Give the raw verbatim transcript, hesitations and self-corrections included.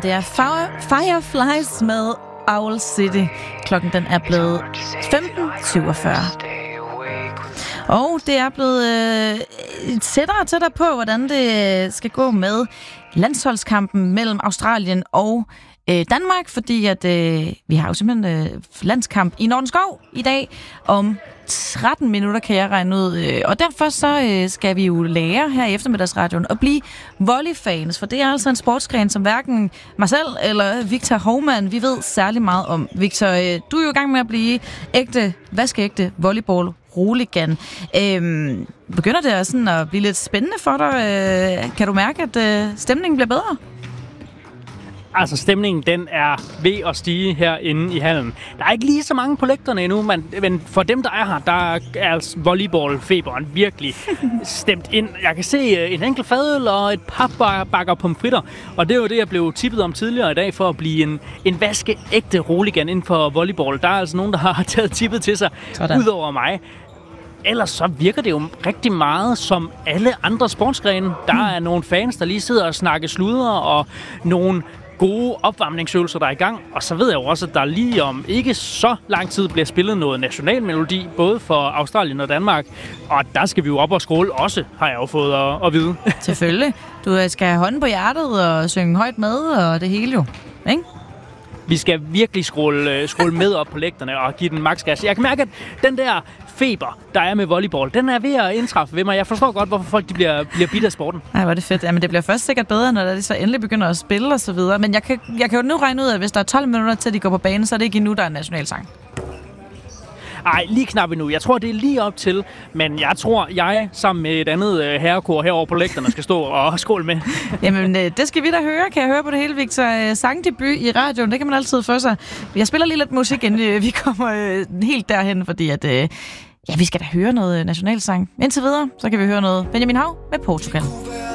det er Fireflies med Owl City. Klokken den er blevet femten syvogfyrre. Og det er blevet øh, tættere og tættere på, hvordan det skal gå med landsholdskampen mellem Australien og øh, Danmark, fordi at øh, vi har jo simpelthen øh, landskamp i Nordenskov i dag om tretten minutter, kan jeg regne ud. Og derfor så øh, skal vi jo lære her i eftermiddagsradioen at blive volleyfans, for det er altså en sportsgren, som hverken mig selv eller Victor Hovmand, vi ved særlig meget om. Victor, øh, du er jo i gang med at blive ægte, vaskeægte volleyball-roligan. Øhm, begynder det sådan at blive lidt spændende for dig? Øh, kan du mærke, at øh, stemningen bliver bedre? Altså, stemningen, den er ved at stige herinde i hallen. Der er ikke lige så mange på lægterne endnu, men, men for dem, der er her, der er altså volleyballfeberen virkelig stemt ind. Jeg kan se en enkelt fadøl og et par bakker pomfritter, og det er jo det, jeg blev tippet om tidligere i dag, for at blive en, en vaskeægte roligan inden for volleyball. Der er altså nogen, der har taget tippet til sig, ud over mig. Ellers så virker det jo rigtig meget som alle andre sportsgrene. Der er nogle fans, der lige sidder og snakker sludre, og nogle gode opvarmningsøvelser, der er i gang. Og så ved jeg jo også, at der lige om ikke så lang tid bliver spillet noget nationalmelodi, både for Australien og Danmark. Og der skal vi jo op og skråle også, har jeg jo fået at, at vide. Selvfølgelig. Du skal have hånden på hjertet og synge højt med, og det hele jo, ikke? Vi skal virkelig skråle, skråle med op på lægterne og give den maks gas. Jeg kan mærke, at den der feber, der er med volleyball, den er ved at indtræffe ved mig. Jeg forstår godt, hvorfor folk de bliver, bliver bidt af sporten. Nej, hvor er det fedt. Jamen, det bliver først sikkert bedre, når de så endelig begynder at spille og så videre. Men jeg kan, jeg kan jo nu regne ud, at hvis der er tolv minutter til, at de går på banen, så er det ikke endnu, der er en nationalsang. Ej, lige knap endnu. Jeg tror, det er lige op til, men jeg tror, jeg sammen med et andet øh, herrekor herovre på lægterne skal stå og skåle med. Jamen, øh, det skal vi da høre. Kan jeg høre på det hele, Victor? Øh, sangdebut i radioen, det kan man altid få sig. Jeg spiller lige lidt musik, inden øh, vi kommer øh, helt derhen, fordi at, øh, ja, vi skal da høre noget nationalsang. Indtil videre, så kan vi høre noget Benjamin Hav med Portugal.